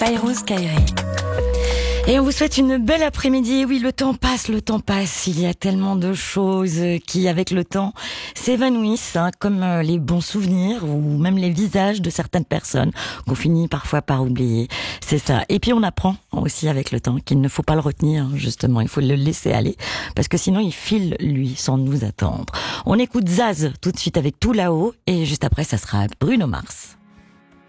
Fayrouz Kairi. Et on vous souhaite une belle après-midi. Oui, le temps passe. Il y a tellement de choses qui, avec le temps, s'évanouissent, comme les bons souvenirs ou même les visages de certaines personnes qu'on finit parfois par oublier. C'est ça. Et puis on apprend aussi avec le temps qu'il ne faut pas le retenir, justement. Il faut le laisser aller parce que sinon il file, lui, sans nous attendre. On écoute Zaz tout de suite avec Tout là-haut et juste après ça sera Bruno Mars.